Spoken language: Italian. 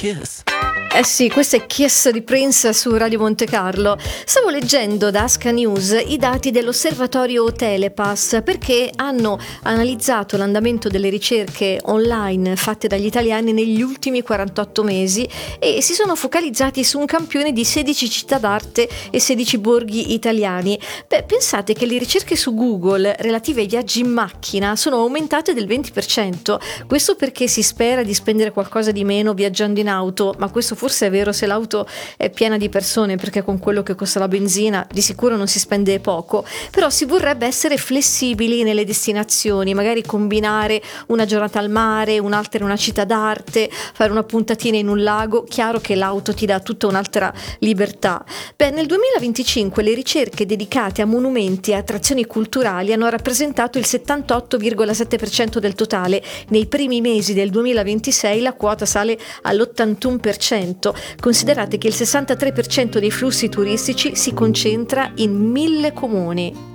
Kiss. Eh sì, questo è Kiss di Prince su Radio Monte Carlo. Stavo leggendo da Asca News i dati dell'osservatorio Telepass, perché hanno analizzato l'andamento delle ricerche online fatte dagli italiani negli ultimi 48 mesi e si sono focalizzati su un campione di 16 città d'arte e 16 borghi italiani. Pensate che le ricerche su Google relative ai viaggi in macchina sono aumentate del 20%. Questo perché si spera di spendere qualcosa di meno viaggiando in auto, ma questo forse è vero se l'auto è piena di persone, perché con quello che costa la benzina di sicuro non si spende poco. Però si vorrebbe essere flessibili nelle destinazioni, magari combinare una giornata al mare, un'altra in una città d'arte, fare una puntatina in un lago. Chiaro che l'auto ti dà tutta un'altra libertà. Nel 2025 le ricerche dedicate a monumenti e attrazioni culturali hanno rappresentato il 78,7% del totale. Nei primi mesi del 2026 la quota sale all'81%. Considerate che il 63% dei flussi turistici si concentra in 1000 comuni.